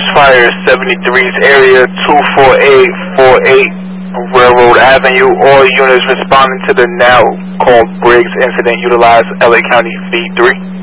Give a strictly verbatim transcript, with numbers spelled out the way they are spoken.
Fire seventy-three's area, two four eight four eight Railroad Avenue. All units responding to the now called Briggs incident utilize L A County V three.